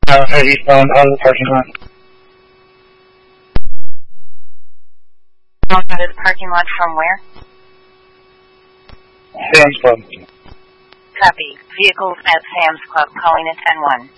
Eastbound out of the parking lot. Out of the parking lot from where? Sam's Club. Copy. Vehicles at Sam's Club calling at 10-1.